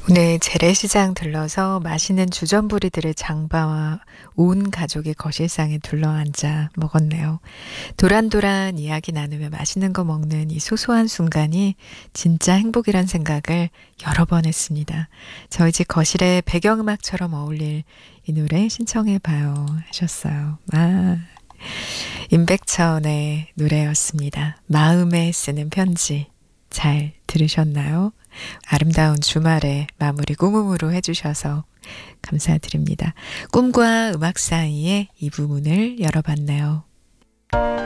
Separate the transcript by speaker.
Speaker 1: 오늘 재래시장 들러서 맛있는 주전부리들을 장봐와 온 가족이 거실상에 둘러앉아 먹었네요. 도란도란 이야기 나누며 맛있는 거 먹는 이 소소한 순간이 진짜 행복이란 생각을 여러 번 했습니다. 저희 집 거실에 배경음악처럼 어울릴 이 노래 신청해봐요 하셨어요. 임백천의 노래였습니다. 마음에 쓰는 편지. 잘 들으셨나요? 아름다운 주말에 마무리 꾸물으로 해주셔서 감사드립니다. 꿈과 음악 사이에 이 부분을 열어봤네요.